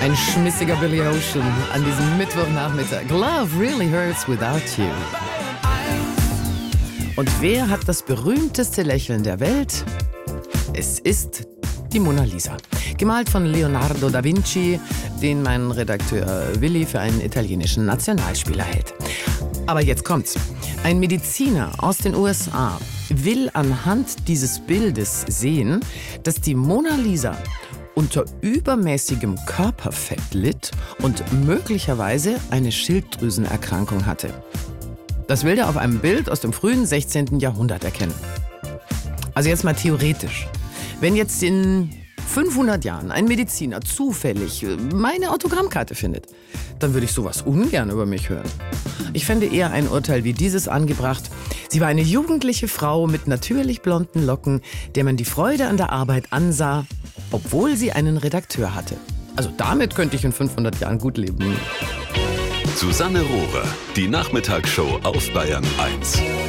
Ein schmissiger Billy Ocean an diesem Mittwochnachmittag. Love really hurts without you. Und wer hat das berühmteste Lächeln der Welt? Es ist die Mona Lisa. Gemalt von Leonardo da Vinci, den mein Redakteur Willi für einen italienischen Nationalspieler hält. Aber jetzt kommt's. Ein Mediziner aus den USA will anhand dieses Bildes sehen, dass die Mona Lisa unter übermäßigem Körperfett litt und möglicherweise eine Schilddrüsenerkrankung hatte. Das will er auf einem Bild aus dem frühen 16. Jahrhundert erkennen. Also jetzt mal theoretisch. Wenn jetzt in 500 Jahren ein Mediziner zufällig meine Autogrammkarte findet, dann würde ich sowas ungern über mich hören. Ich fände eher ein Urteil wie dieses angebracht. Sie war eine jugendliche Frau mit natürlich blonden Locken, der man die Freude an der Arbeit ansah, obwohl sie einen Redakteur hatte. Also damit könnte ich in 500 Jahren gut leben. Susanne Rohrer, die Nachmittagsshow auf Bayern 1.